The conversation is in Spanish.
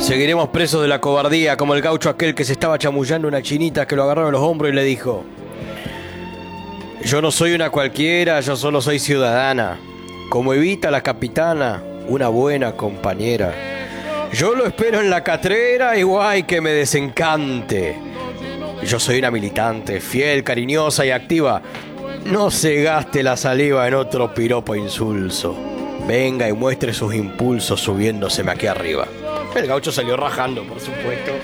Seguiremos presos de la cobardía, como el gaucho aquel que se estaba chamullando una chinita que lo agarró en los hombros y le dijo: yo no soy una cualquiera, yo solo soy ciudadana. Como Evita la capitana, una buena compañera. Yo lo espero en la catrera y guay que me desencante. Yo soy una militante, fiel, cariñosa y activa. No se gaste la saliva en otro piropo insulso. Venga y muestre sus impulsos subiéndoseme aquí arriba. El gaucho salió rajando, por supuesto.